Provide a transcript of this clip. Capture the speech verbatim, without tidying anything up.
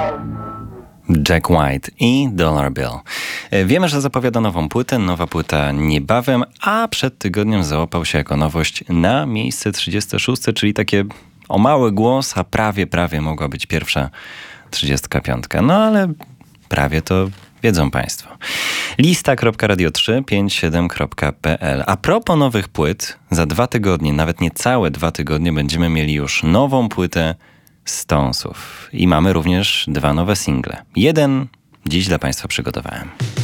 Jack White i Dollar Bill. Wiemy, że zapowiada nową płytę, nowa płyta niebawem, a przed tygodniem załapał się jako nowość na miejsce trzydzieste szóste, czyli takie o mały głos, a prawie, prawie mogła być pierwsza trzydziestka piątka. No ale prawie to wiedzą Państwo. Lista kropka radio trzy pięć siedem kropka p l. A propos nowych płyt, za dwa tygodnie, nawet niecałe dwa tygodnie, będziemy mieli już nową płytę Stonesów. I mamy również dwa nowe single. Jeden dziś dla Państwa przygotowałem.